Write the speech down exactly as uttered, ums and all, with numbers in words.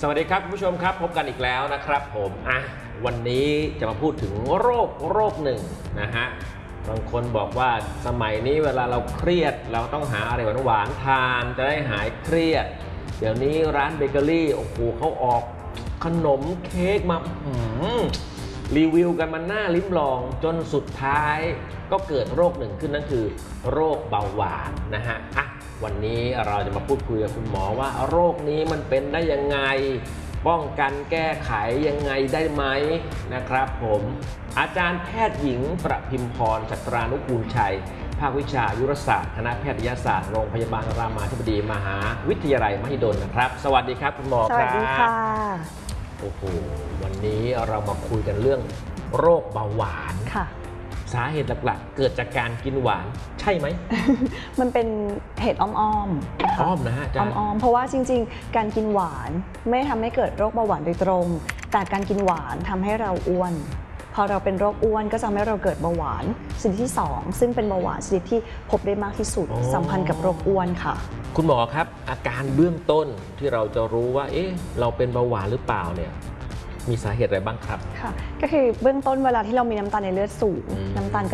สวัสดีครับคุณผู้ชมครับพบกันอีกแล้วนะครับผมอ่ะวันนี้จะมาพูดถึงโรคโรคหนึ่งนะฮะบางคนบอกว่าสมัยนี้เวลาเราเครียดเราต้องหาอะไรหวานๆทานจะได้หายเครียดเดี๋ยวนี้ร้านเบเกอรี่โอ้โหเขาออกขนมเค้กมารีวิวกันมันน่าลิ้มลองจนสุดท้ายก็เกิดโรคหนึ่งขึ้นนั่นคือโรคเบาหวานนะฮะอ่ะวันนี้เราจะมาพูดคุยกับคุณหมอว่าโรคนี้มันเป็นได้ยังไงป้องกันแก้ไขยังไงได้ไหมนะครับผมอาจารย์แพทย์หญิงประพิมพรชัตรานุกูลชัยภาควิชาอายุรศาสตร์คณะแพทยศาสตร์โรงพยาบาลรามาธิบดีมหาวิทยาลัยมหิดลนะครับสวัสดีครับคุณหมอครับสวัสดีค่ะโอ้โหวันนี้เรามาคุยกันเรื่องโรคเบาหวานค่ะสาเหตุหลักๆเกิดจากการกินหวานใช่ไหมมันเป็นเหตุอ้อมๆอ้อมนะฮะอ้อมๆเพราะว่าจริงๆการกินหวานไม่ทำให้เกิดโรคเบาหวานโดยตรงแต่การกินหวานทำให้เราอ้วนพอเราเป็นโรคอ้วนก็จะทำให้เราเกิดเบาหวานชนิดที่สองซึ่งเป็นเบาหวานชนิดที่พบได้มากที่สุดสัมพันธ์กับโรคอ้วนค่ะคุณหมอครับอาการเบื้องต้นที่เราจะรู้ว่าเอ๊ะเราเป็นเบาหวานหรือเปล่าเนี่ยมีสาเหตุอะไรบ้างครับค่ะก็คือเบื้องต้นเวลาที่เรามีน้ำตาลในเลือดสูงน้ำตาล